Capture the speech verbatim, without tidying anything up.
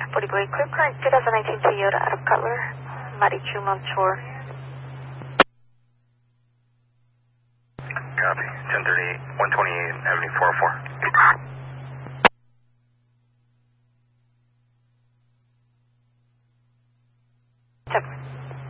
forty-eight, clear current twenty nineteen Toyota out of Cutler, Marichu Mount Shore. Copy, ten thirty-eight, one twenty-eight, Avenue four oh four. Check.